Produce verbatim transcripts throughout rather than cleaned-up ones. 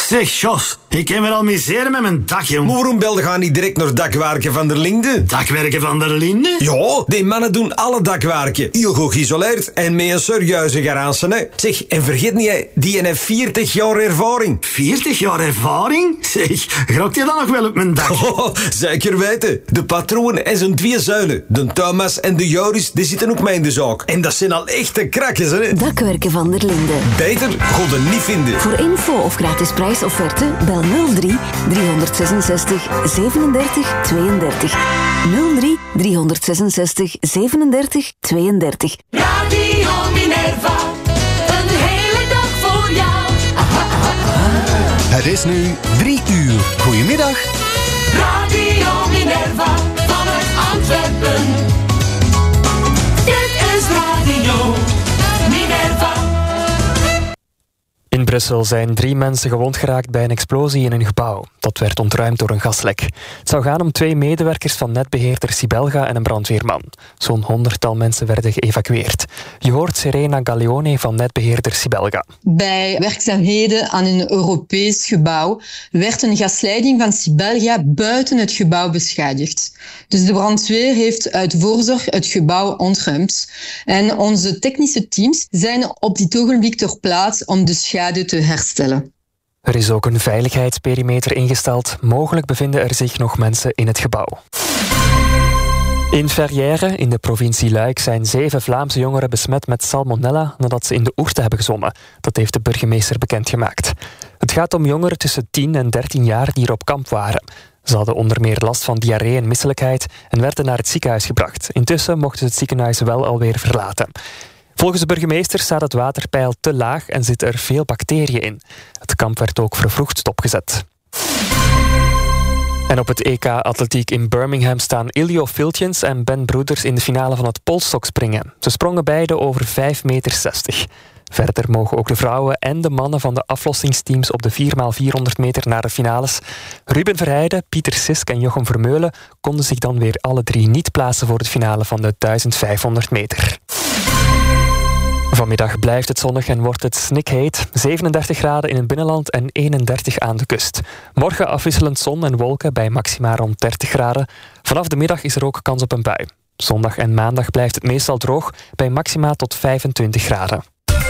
Zeg, Jos, ik heb er al miseren met mijn dak, jong. Maar waarom belde gaan niet direct naar dakwerken van der Linde? Dakwerken van der Linde? Ja, die mannen doen alle dakwerken. Heel goed geïsoleerd en met een serieuze garantie. Hè. Zeg, en vergeet niet, hè, die heeft veertig jaar ervaring. veertig jaar ervaring? Zeg, grokt je dan nog wel op mijn dak? Oh, zeker weten. De patroon en zijn twee zuilen, de Thomas en de Joris, die zitten ook mee in de zaak. En dat zijn al echte krakkers, hè. Dakwerken van der Linde. Beter god er niet vinden. Voor info of gratis prijsofferte bel nul drie driehonderdzesenzestig zevenendertig tweeëndertig. nul drie driehonderdzesenzestig zevenendertig tweeëndertig. Radio Minerva, een hele dag voor jou. Het is nu drie uur. Goedemiddag. Radio Minerva, vanuit Antwerpen. Dit is Radio Minerva. In Brussel zijn drie mensen gewond geraakt bij een explosie in een gebouw. Dat werd ontruimd door een gaslek. Het zou gaan om twee medewerkers van netbeheerder Sibelga en een brandweerman. Zo'n honderdtal mensen werden geëvacueerd. Je hoort Serena Gallione van netbeheerder Sibelga. Bij werkzaamheden aan een Europees gebouw werd een gasleiding van Sibelga buiten het gebouw beschadigd. Dus de brandweer heeft uit voorzorg het gebouw ontruimd. En onze technische teams zijn op dit ogenblik ter plaatse om de schade te herstellen. Er is ook een veiligheidsperimeter ingesteld. Mogelijk bevinden er zich nog mensen in het gebouw. In Verrières, in de provincie Luik, zijn zeven Vlaamse jongeren besmet met salmonella nadat ze in de oerten hebben gezwommen. Dat heeft de burgemeester bekendgemaakt. Het gaat om jongeren tussen tien en dertien jaar die er op kamp waren. Ze hadden onder meer last van diarree en misselijkheid en werden naar het ziekenhuis gebracht. Intussen mochten ze het ziekenhuis wel alweer verlaten. Volgens de burgemeester staat het waterpeil te laag en zitten er veel bacteriën in. Het kamp werd ook vervroegd stopgezet. En op het E K Atletiek in Birmingham staan Iljo Filtjens en Ben Broeders in de finale van het polstokspringen. Ze sprongen beide over vijf meter zestig. Verder mogen ook de vrouwen en de mannen van de aflossingsteams op de vier bij vierhonderd meter naar de finales. Ruben Verheijden, Pieter Sisk en Jochem Vermeulen konden zich dan weer alle drie niet plaatsen voor de finale van de duizendvijfhonderd meter. Vanmiddag blijft het zonnig en wordt het snikheet. zevenendertig graden in het binnenland en eenendertig aan de kust. Morgen afwisselend zon en wolken bij maxima rond dertig graden. Vanaf de middag is er ook kans op een bui. Zondag en maandag blijft het meestal droog bij maxima tot vijfentwintig graden.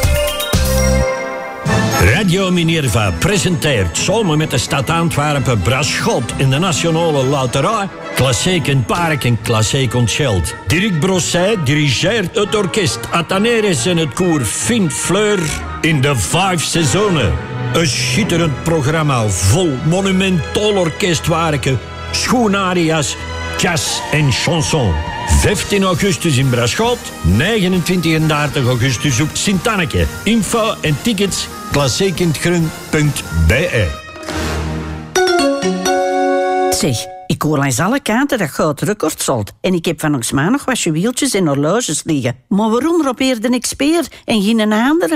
Radio Minerva presenteert samen met de stad Antwerpen Braschot in de Nationale Loterij Klassiek in Park en Klassiek Ontscheld. Dirk Brosset dirigeert het orkest Ataneres en het koor Fin Fleur in de vijf seizoenen. Een schitterend programma vol monumentaal orkestwerken, schoenaria's, jazz en chanson. vijftien augustus in Braschot, negenentwintig en dertig augustus op Sint-Anneke. Info en tickets klassiekintgroen punt b e. Zeg, ik hoor langs alle kanten dat goud record zult. En ik heb van ons maar nog wat juweeltjes en horloges liggen. Maar waarom probeerde een expert en geen een andere?